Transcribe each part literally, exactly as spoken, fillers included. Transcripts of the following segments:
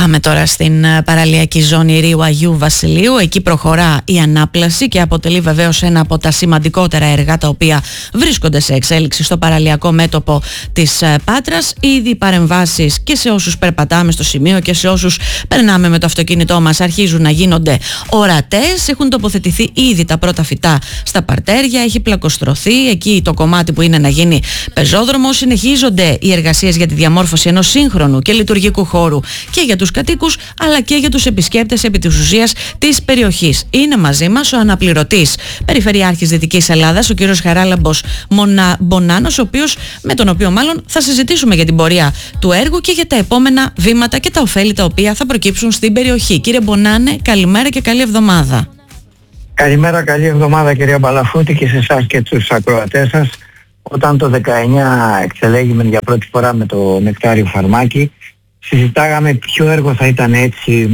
Πάμε τώρα στην παραλιακή ζώνη Ρίου Αγίου Βασιλείου. Εκεί προχωρά η ανάπλαση και αποτελεί βεβαίως ένα από τα σημαντικότερα έργα τα οποία βρίσκονται σε εξέλιξη στο παραλιακό μέτωπο της Πάτρας. Ήδη παρεμβάσεις και σε όσους περπατάμε στο σημείο και σε όσους περνάμε με το αυτοκίνητό μας αρχίζουν να γίνονται ορατές. Έχουν τοποθετηθεί ήδη τα πρώτα φυτά στα παρτέρια, έχει πλακοστρωθεί εκεί το κομμάτι που είναι να γίνει πεζόδρομο. Συνεχίζονται οι εργασίες για τη διαμόρφωση ενός σύγχρονου και λειτουργικού χώρου και για τους κατοίκους αλλά και για τους επισκέπτες επί της ουσίας της περιοχής. Είναι μαζί μας ο αναπληρωτής Περιφερειάρχης Δυτικής Ελλάδας, ο κύριος Χαράλαμπος Μονα... Μπονάνος, ο οποίος, με τον οποίο μάλλον θα συζητήσουμε για την πορεία του έργου και για τα επόμενα βήματα και τα ωφέλη τα οποία θα προκύψουν στην περιοχή. Κύριε Μπονάνε, καλημέρα και καλή εβδομάδα. Καλημέρα, καλή εβδομάδα κυρία Μπαλαφούτη και σε εσάς και τους ακροατές σας. Όταν το δεκαεννιά εξελέγημεν για πρώτη φορά με το Νεκτάριο Φαρμάκι, συζητάγαμε ποιο έργο θα ήταν έτσι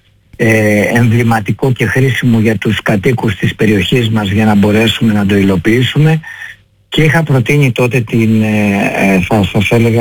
ε, εμβληματικό και χρήσιμο για τους κατοίκους της περιοχής μας για να μπορέσουμε να το υλοποιήσουμε, και είχα προτείνει τότε την, ε, θα σας έλεγα,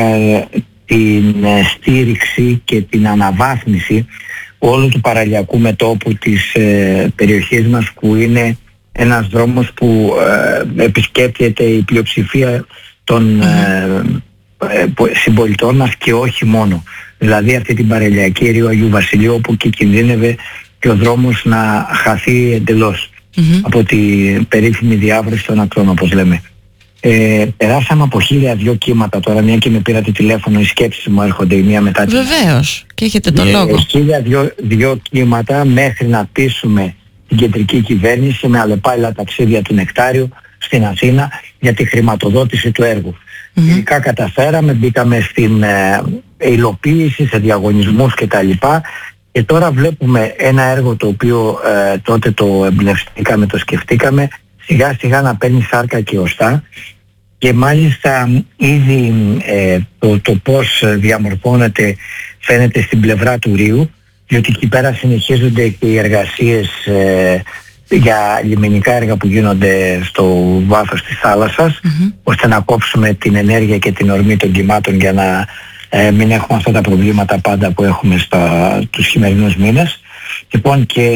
την ε, στήριξη και την αναβάθμιση όλου του παραλιακού μετώπου της ε, περιοχής μας, που είναι ένας δρόμος που ε, επισκέπτεται η πλειοψηφία των ε, ε, συμπολιτών μας και όχι μόνο. Δηλαδή αυτή την παραλιακή Ρίου Αγίου Βασιλείου, όπου και κινδύνευε και ο δρόμος να χαθεί εντελώς mm-hmm. από την περίφημη διάβρωση των ακτών, όπως λέμε. Ε, περάσαμε από χίλια δυο κύματα τώρα, μια και με πήρατε τηλέφωνο, οι σκέψεις μου έρχονται η μία μετά την άλλη. Βεβαίως, και έχετε το λόγο. Ε, χίλια δυο, δυο κύματα μέχρι να πείσουμε την κεντρική κυβέρνηση με αλλεπάλληλα ταξίδια του Νεκτάριου στην Αθήνα για τη χρηματοδότηση του έργου. Mm-hmm. Ειδικά καταφέραμε, μπήκαμε στην ε, υλοποίηση, σε διαγωνισμούς κτλ. Και τώρα βλέπουμε ένα έργο το οποίο ε, τότε το εμπνευστήκαμε, το σκεφτήκαμε, σιγά σιγά να παίρνει σάρκα και οστά, και μάλιστα ήδη ε, το, το πώς διαμορφώνεται φαίνεται στην πλευρά του Ρίου, διότι εκεί πέρα συνεχίζονται και οι εργασίες ε, για λιμενικά έργα που γίνονται στο βάθος της θάλασσας, mm-hmm. ώστε να κόψουμε την ενέργεια και την ορμή των κυμάτων για να ε, μην έχουμε αυτά τα προβλήματα πάντα που έχουμε στα, τους χειμερινούς μήνες. Λοιπόν, και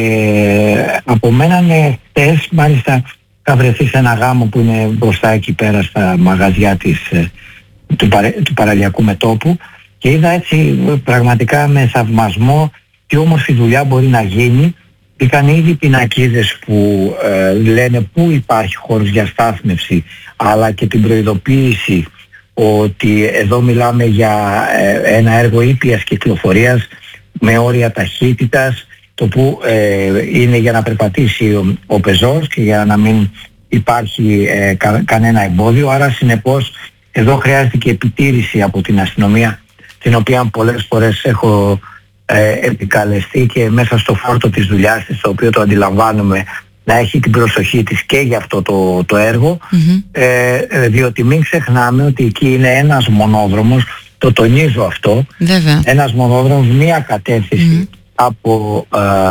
απομένανε χτες, μάλιστα θα βρεθεί σε ένα γάμο που είναι μπροστά εκεί πέρα στα μαγαζιά της, ε, του, παρα, του παραλιακού μετώπου, και είδα έτσι πραγματικά με θαυμασμό τι όμορφη δουλειά μπορεί να γίνει. Είχαν ήδη πινακίδες που ε, λένε πού υπάρχει χώρος για στάθμευση, αλλά και την προειδοποίηση ότι εδώ μιλάμε για ε, ένα έργο ήπιας κυκλοφορίας με όρια ταχύτητας, το που ε, είναι για να περπατήσει ο, ο πεζός και για να μην υπάρχει ε, κα, κανένα εμπόδιο. Άρα συνεπώς εδώ χρειάζεται και επιτήρηση από την αστυνομία, την οποία πολλές φορές έχω ε, επικαλεστεί, και μέσα στο φόρτο της δουλειάς της, το οποίο το αντιλαμβάνομαι, να έχει την προσοχή της και για αυτό το, το έργο, mm-hmm. ε, διότι μην ξεχνάμε ότι εκεί είναι ένας μονόδρομος, το τονίζω αυτό, Βέβαια. ένας μονόδρομος, μία κατεύθυνση mm-hmm. από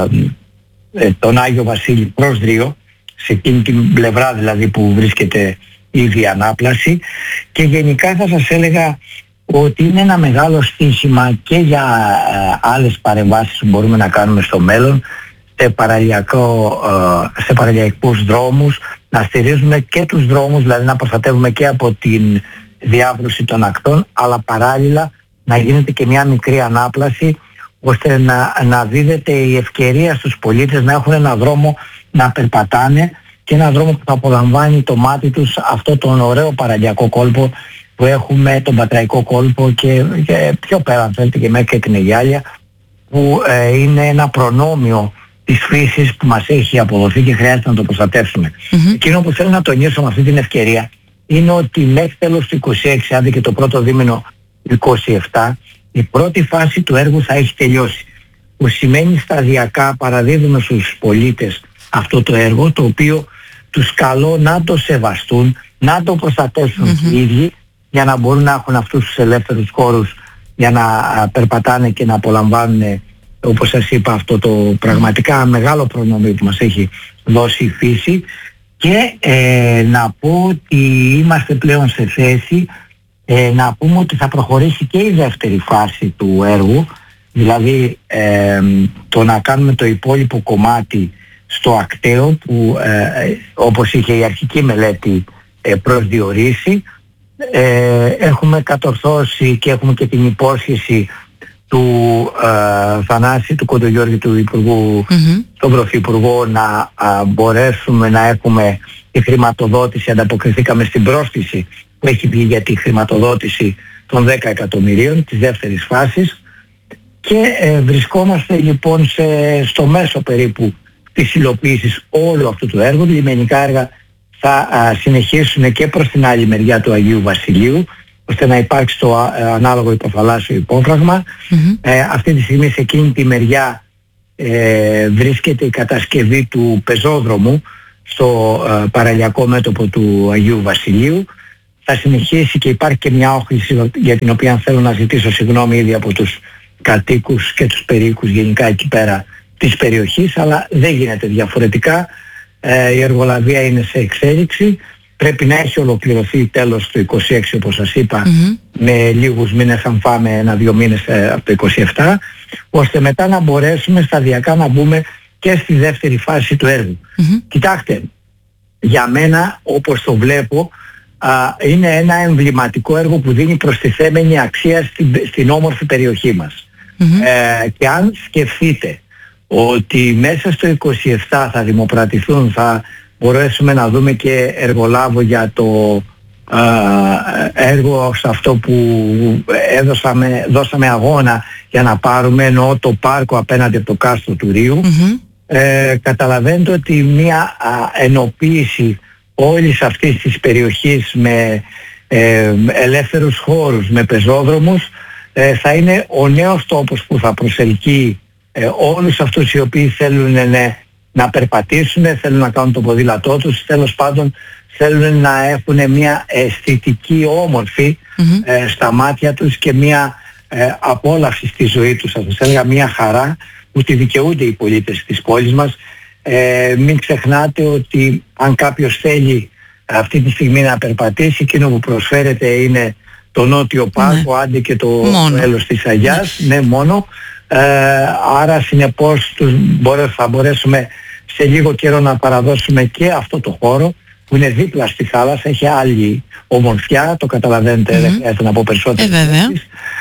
ε, ε, τον Άγιο Βασίλη προς Ρίο, σε εκείνη την πλευρά δηλαδή που βρίσκεται ήδη ανάπλαση, και γενικά θα σας έλεγα ότι είναι ένα μεγάλο στοίχημα και για ε, άλλες παρεμβάσεις που μπορούμε να κάνουμε στο μέλλον, σε, παραλιακό, ε, σε παραλιακούς δρόμους, να στηρίζουμε και τους δρόμους, δηλαδή να προστατεύουμε και από την διάβρωση των ακτών, αλλά παράλληλα να γίνεται και μια μικρή ανάπλαση, ώστε να, να δίδεται η ευκαιρία στους πολίτες να έχουν ένα δρόμο να περπατάνε, και ένα δρόμο που θα απολαμβάνει το μάτι τους αυτό τον ωραίο παραλιακό κόλπο που έχουμε, τον Πατραϊκό κόλπο, και, και πιο πέρα αν θέλετε και μέχρι και την Αιγιάλια, που ε, είναι ένα προνόμιο της φύσης που μας έχει αποδοθεί και χρειάζεται να το προστατεύσουμε. Mm-hmm. Εκείνο που θέλω να τονίσω με αυτή την ευκαιρία είναι ότι μέχρι τέλος του είκοσι έξι, άντε και το πρώτο δίμηνο του είκοσι επτά, η πρώτη φάση του έργου θα έχει τελειώσει, που σημαίνει σταδιακά παραδίδουμε στους πολίτες αυτό το έργο, το οποίο τους καλώ να το σεβαστούν, να το προστατεύσουν mm-hmm. οι ίδιοι, για να μπορούν να έχουν αυτούς τους ελεύθερους χώρους για να περπατάνε και να απολαμβάνουν, όπως σας είπα, αυτό το πραγματικά μεγάλο προνόμιο που μας έχει δώσει η φύση. Και ε, να πω ότι είμαστε πλέον σε θέση ε, να πούμε ότι θα προχωρήσει και η δεύτερη φάση του έργου, δηλαδή ε, το να κάνουμε το υπόλοιπο κομμάτι στο ακταίο που ε, όπως είχε η αρχική μελέτη ε, προσδιορίσει. Ε, έχουμε κατορθώσει και έχουμε και την υπόσχεση του ε, Θανάση, του Κοντογιώργη, του Υπουργού, mm-hmm. τον Πρωθυπουργό, να α, μπορέσουμε να έχουμε τη χρηματοδότηση. Ανταποκριθήκαμε στην πρόσκληση που έχει βγει για τη χρηματοδότηση των δέκα εκατομμυρίων της δεύτερης φάσης και ε, βρισκόμαστε λοιπόν σε, στο μέσο περίπου της υλοποίησης όλου αυτού του έργου. Λιμενικά έργα θα α, συνεχίσουν και προς την άλλη μεριά του Αγίου Βασιλείου, ώστε να υπάρξει το α, ανάλογο υποθαλάσσιο υπόφραγμα. Mm-hmm. Ε, αυτή τη στιγμή σε εκείνη τη μεριά ε, βρίσκεται η κατασκευή του πεζόδρομου στο ε, παραλιακό μέτωπο του Αγίου Βασιλείου. Θα συνεχίσει και υπάρχει και μια όχληση για την οποία θέλω να ζητήσω συγγνώμη ήδη από τους κατοίκους και τους περίοικους γενικά εκεί πέρα της περιοχής, αλλά δεν γίνεται διαφορετικά. Ε, η εργολαβία είναι σε εξέλιξη, πρέπει να έχει ολοκληρωθεί τέλος του είκοσι έξι όπως σας είπα, mm-hmm. με λίγους μήνες, αν πάμε ένα-δύο μήνες ε, από το είκοσι επτά, ώστε μετά να μπορέσουμε σταδιακά να μπούμε και στη δεύτερη φάση του έργου. Mm-hmm. Κοιτάξτε, για μένα όπως το βλέπω α, είναι ένα εμβληματικό έργο που δίνει προστιθέμενη αξία στην, στην όμορφη περιοχή μας. Mm-hmm. Ε, και αν σκεφτείτε ότι μέσα στο είκοσι επτά θα δημοπρατηθούν, θα μπορέσουμε να δούμε και εργολάβο για το α, έργο σε αυτό που έδωσαμε, δώσαμε αγώνα για να πάρουμε, εννοώ το πάρκο απέναντι από το κάστρο του Ρίου. Mm-hmm. Ε, καταλαβαίνετε ότι μια α, ενοποίηση όλης αυτής της περιοχής με ε, ελεύθερους χώρους, με πεζόδρομους, ε, θα είναι ο νέος τόπος που θα προσελκύει ε, όλους αυτούς οι οποίοι θέλουν ναι, να περπατήσουν, θέλουν να κάνουν το ποδήλατό τους, τέλος πάντων θέλουν να έχουν μια αισθητική όμορφη mm-hmm. ε, στα μάτια τους και μια ε, απόλαυση στη ζωή τους, θα σας έλεγα μια χαρά που τη δικαιούνται οι πολίτες της πόλης μας. Ε, μην ξεχνάτε ότι αν κάποιος θέλει αυτή τη στιγμή να περπατήσει, εκείνο που προσφέρεται είναι το νότιο πάρκο, ναι. άντε και το έλος της Αγιάς, ναι, ναι μόνο. Ε, άρα συνεπώς τους μπορέ, θα μπορέσουμε σε λίγο καιρό να παραδώσουμε και αυτό το χώρο που είναι δίπλα στη θάλασσα, έχει άλλη ομορφιά, το καταλαβαίνετε, mm-hmm. δεν χρειάζεται να πω περισσότερο. Ε, βέβαια.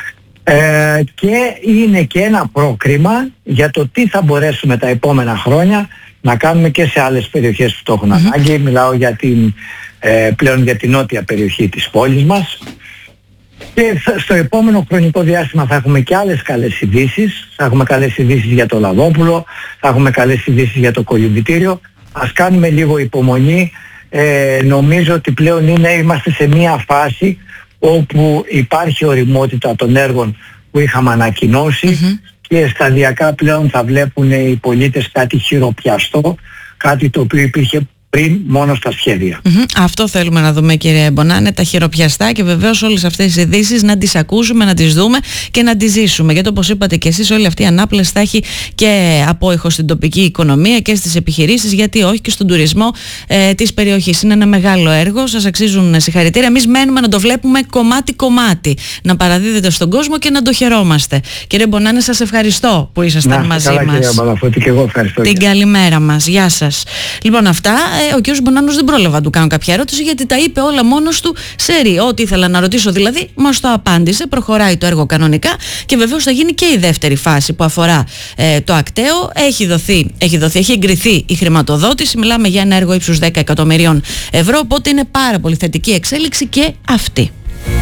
Ε, και είναι και ένα πρόκριμα για το τι θα μπορέσουμε τα επόμενα χρόνια να κάνουμε και σε άλλες περιοχές που το έχουν mm-hmm. ανάγκη. Μιλάω για την, ε, πλέον για την νότια περιοχή της πόλης μας. Και στο επόμενο χρονικό διάστημα θα έχουμε και άλλες καλές ειδήσεις. Θα έχουμε καλές ειδήσεις για το Λαδόπουλο, θα έχουμε καλές ειδήσεις για το Κολυμβητήριο. Ας κάνουμε λίγο υπομονή. Ε, νομίζω ότι πλέον είναι, είμαστε σε μια φάση όπου υπάρχει οριμότητα των έργων που είχαμε ανακοινώσει mm-hmm. και σταδιακά πλέον θα βλέπουν οι πολίτες κάτι χειροπιαστό, κάτι το οποίο υπήρχε πριν μόνο στα σχέδια. Mm-hmm. Αυτό θέλουμε να δούμε, κύριε Μπονάνε, τα χειροπιαστά, και βεβαίως όλες αυτές τις ειδήσεις να τις ακούσουμε, να τις δούμε και να τις ζήσουμε. Γιατί όπως είπατε και εσείς, όλη αυτή η ανάπλαση θα έχει και απόϊχο στην τοπική οικονομία και στις επιχειρήσεις, γιατί όχι και στον τουρισμό ε, της περιοχής. Είναι ένα μεγάλο έργο, σας αξίζουν συγχαρητήρια. Εμείς μένουμε να το βλέπουμε κομμάτι-κομμάτι, να παραδίδεται στον κόσμο και να το χαιρόμαστε. Κύριε Μπονάνε, σας ευχαριστώ που ήσασταν να, μαζί καλά, μας. Κύριε Μπαλαφώτη, και εγώ ευχαριστώ. Την καλημέρα μας. Γεια σας. Λοιπόν, αυτά. Ο κ. Μπονάνος δεν πρόλαβα να του κάνω κάποια ερώτηση, γιατί τα είπε όλα μόνος του σε ρί. Ό,τι ήθελα να ρωτήσω δηλαδή, μας το απάντησε. Προχωράει το έργο κανονικά και βεβαίως θα γίνει και η δεύτερη φάση που αφορά ε, το ακταίο. Έχει δοθεί, έχει δοθεί, έχει εγκριθεί η χρηματοδότηση. Μιλάμε για ένα έργο ύψους δέκα εκατομμυρίων ευρώ, οπότε είναι πάρα πολύ θετική εξέλιξη και αυτή.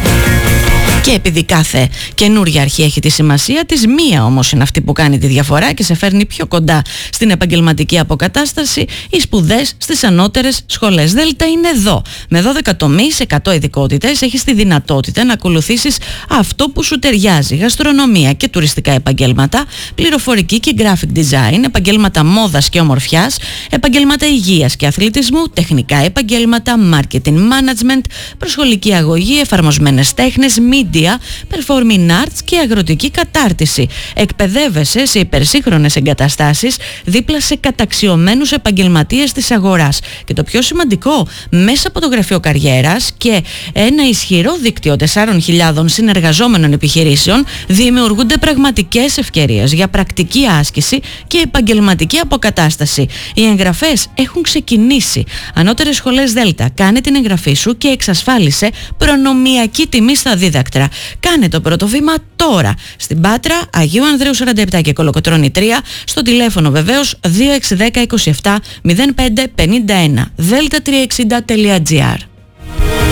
Και επειδή κάθε καινούργια αρχή έχει τη σημασία της, μία όμως είναι αυτή που κάνει τη διαφορά και σε φέρνει πιο κοντά στην επαγγελματική αποκατάσταση, οι σπουδές στις ανώτερες σχολές. Δέλτα είναι εδώ. Με δώδεκα τομείς, εκατό ειδικότητες, έχεις τη δυνατότητα να ακολουθήσεις αυτό που σου ταιριάζει. Γαστρονομία και τουριστικά επαγγέλματα, πληροφορική και graphic design, επαγγέλματα μόδας και ομορφιάς, επαγγέλματα υγείας και αθλητισμού, τεχνικά επαγγέλματα, marketing management, προσχολική αγωγή, εφαρμοσμένες τέχνες, media media, performing arts και αγροτική κατάρτιση. Εκπαιδεύεσαι σε υπερσύγχρονες εγκαταστάσεις δίπλα σε καταξιωμένους επαγγελματίες της αγοράς. Και το πιο σημαντικό, μέσα από το γραφείο καριέρας και ένα ισχυρό δίκτυο τεσσάρων χιλιάδων συνεργαζόμενων επιχειρήσεων, δημιουργούνται πραγματικές ευκαιρίες για πρακτική άσκηση και επαγγελματική αποκατάσταση. Οι εγγραφές έχουν ξεκινήσει. Ανώτερες σχολές Δέλτα, κάνε την εγγραφή σου και εξασφάλισε προνομιακή τιμή στα δίδακτρα. Κάνε το πρώτο βήμα τώρα. Στην Πάτρα, Αγίου Ανδρέου σαράντα επτά και Κολοκοτρώνη τρία, στο τηλέφωνο βεβαίως δύο έξι ένα μηδέν επτά μηδέν πέντε πενήντα ένα, δέλτα τριακόσια εξήντα τελεία τζι άρ.